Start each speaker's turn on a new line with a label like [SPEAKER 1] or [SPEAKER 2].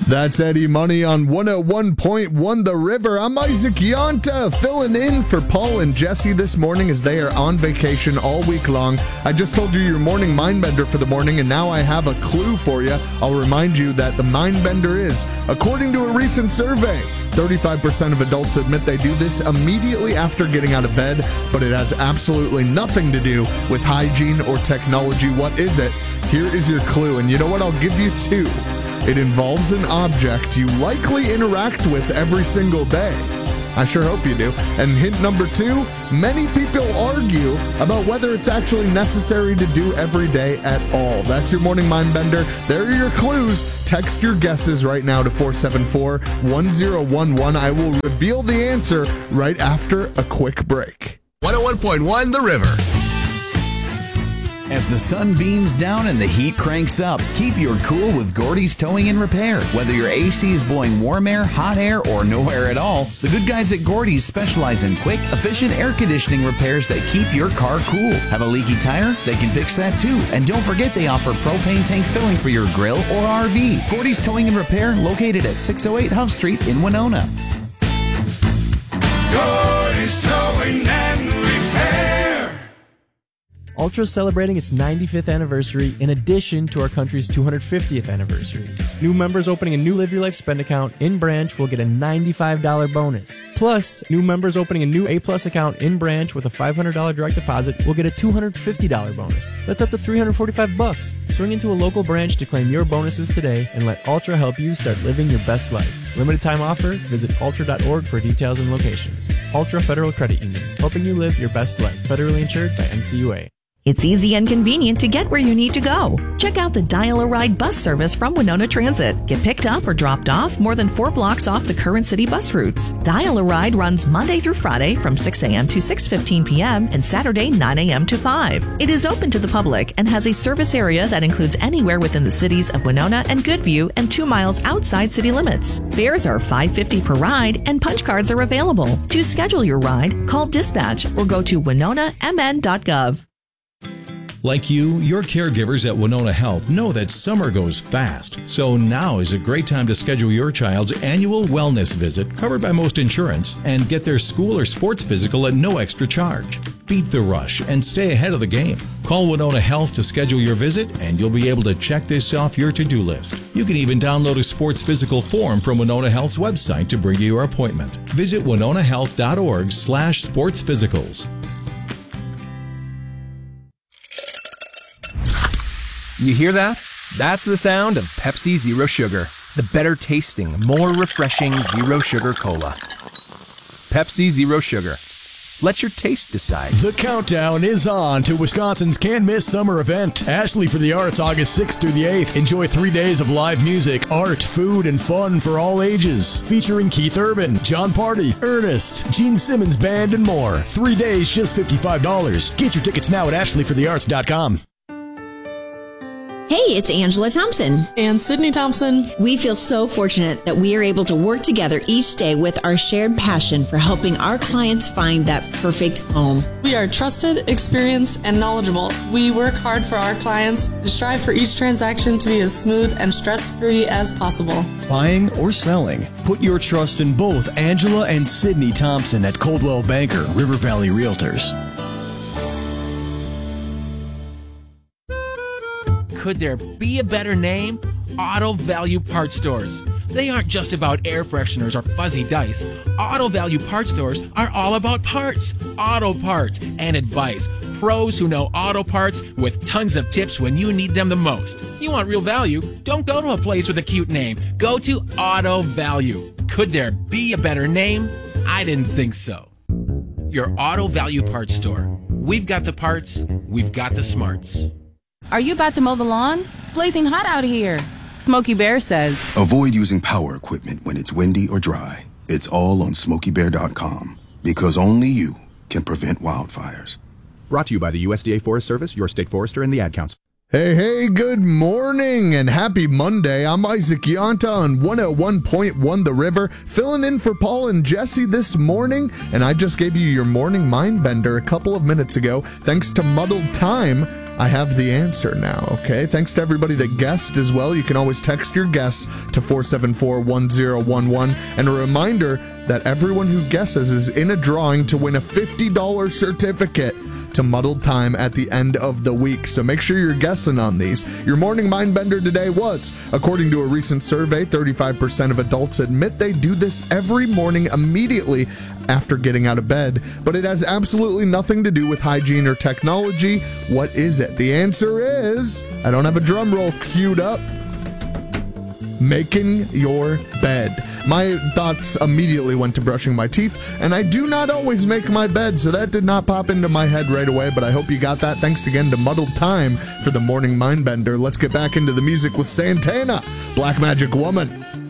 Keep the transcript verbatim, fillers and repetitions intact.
[SPEAKER 1] That's Eddie Money on one oh one point one The River. I'm Isaac Yonta, filling in for Paul and Jesse this morning as they are on vacation all week long. I just told you your morning Mindbender for the morning, and now I have a clue for you. I'll remind you that the Mindbender is, according to a recent survey, thirty-five percent of adults admit they do this immediately after getting out of bed, but it has absolutely nothing to do with hygiene or technology. What is it? Here is your clue, and you know what? I'll give you two. It involves an object you likely interact with every single day. I sure hope you do. And hint number two, many people argue about whether it's actually necessary to do every day at all. That's your morning Mindbender. There are your clues. Text your guesses right now to four seven four, one zero one one. I will reveal the answer right after a quick break.
[SPEAKER 2] one oh one point one The River.
[SPEAKER 3] As the sun beams down and the heat cranks up, keep your cool with Gordy's Towing and Repair. Whether your A C is blowing warm air, hot air, or no air at all, the good guys at Gordy's specialize in quick, efficient air conditioning repairs that keep your car cool. Have a leaky tire? They can fix that too. And don't forget they offer propane tank filling for your grill or R V. Gordy's Towing and Repair, located at six oh eight Huff Street in Winona.
[SPEAKER 4] Gordy's Towing and Repair.
[SPEAKER 5] Ultra is celebrating its ninety-fifth anniversary in addition to our country's two hundred fiftieth anniversary. New members opening a new Live Your Life spend account in branch will get a ninety-five dollars bonus. Plus, new members opening a new A-Plus account in branch with a five hundred dollars direct deposit will get a two hundred fifty dollars bonus. That's up to three hundred forty-five bucks. Swing into a local branch to claim your bonuses today and let Ultra help you start living your best life. Limited time offer. Visit ultra dot org for details and locations. Ultra Federal Credit Union, helping you live your best life. Federally insured by N C U A.
[SPEAKER 6] It's easy and convenient to get where you need to go. Check out the Dial-A-Ride bus service from Winona Transit. Get picked up or dropped off more than four blocks off the current city bus routes. Dial-A-Ride runs Monday through Friday from six a.m. to six fifteen p.m. and Saturday nine a.m. to five. It is open to the public and has a service area that includes anywhere within the cities of Winona and Goodview and two miles outside city limits. Fares are five dollars and fifty cents per ride and punch cards are available. To schedule your ride, call dispatch or go to winona m n dot gov.
[SPEAKER 7] Like you, your caregivers at Winona Health know that summer goes fast. So now is a great time to schedule your child's annual wellness visit, covered by most insurance, and get their school or sports physical at no extra charge. Beat the rush and stay ahead of the game. Call Winona Health to schedule your visit, and you'll be able to check this off your to-do list. You can even download a sports physical form from Winona Health's website to bring you your appointment. Visit winona health dot org slash sports physicals.
[SPEAKER 8] You hear that? That's the sound of Pepsi Zero Sugar. The better tasting, more refreshing Zero Sugar Cola. Pepsi Zero Sugar. Let your taste decide.
[SPEAKER 9] The countdown is on to Wisconsin's can't-miss summer event, Ashley for the Arts, August sixth through the eighth. Enjoy three days of live music, art, food, and fun for all ages. Featuring Keith Urban, John Party, Ernest, Gene Simmons Band, and more. Three days, just fifty-five dollars. Get your tickets now at ashley for the arts dot com.
[SPEAKER 10] Hey, it's Angela Thompson.
[SPEAKER 11] And Sydney Thompson.
[SPEAKER 10] We feel so fortunate that we are able to work together each day with our shared passion for helping our clients find that perfect home.
[SPEAKER 11] We are trusted, experienced, and knowledgeable. We work hard for our clients and strive for each transaction to be as smooth and stress-free as possible.
[SPEAKER 9] Buying or selling? Put your trust in both Angela and Sydney Thompson at Coldwell Banker, River Valley Realtors.
[SPEAKER 12] Could there be a better name? Auto Value Parts Stores. They aren't just about air fresheners or fuzzy dice. Auto Value Parts Stores are all about parts, auto parts, and advice. Pros who know auto parts with tons of tips when you need them the most. You want real value? Don't go to a place with a cute name. Go to Auto Value. Could there be a better name? I didn't think so. Your Auto Value Parts Store. We've got the parts, we've got the smarts.
[SPEAKER 13] Are you about to mow the lawn? It's blazing hot out here. Smokey Bear says,
[SPEAKER 14] avoid using power equipment when it's windy or dry. It's all on smokey bear dot com because only you can prevent wildfires.
[SPEAKER 15] Brought to you by the U S D A Forest Service, your state forester, and the Ad Council.
[SPEAKER 1] Hey, hey, good morning and happy Monday. I'm Isaac Yanta on one oh one point one The River, filling in for Paul and Jesse this morning, and I just gave you your morning mind bender a couple of minutes ago. Thanks to Muddled Time, I have the answer now, okay? Thanks to everybody that guessed as well. You can always text your guess to four seven four, one oh one one, and a reminder that everyone who guesses is in a drawing to win a fifty dollars certificate to Muddled Time at the end of the week. So make sure you're guessing on these. Your morning mind bender today was, according to a recent survey, thirty-five percent of adults admit they do this every morning immediately after getting out of bed, but it has absolutely nothing to do with hygiene or technology. What is it? The answer is, I don't have a drum roll queued up, making your bed. My thoughts immediately went to brushing my teeth, and I do not always make my bed, so that did not pop into my head right away, but I hope you got that. Thanks again to Muddled Time for the morning mind bender. Let's get back into the music with Santana, Black Magic Woman.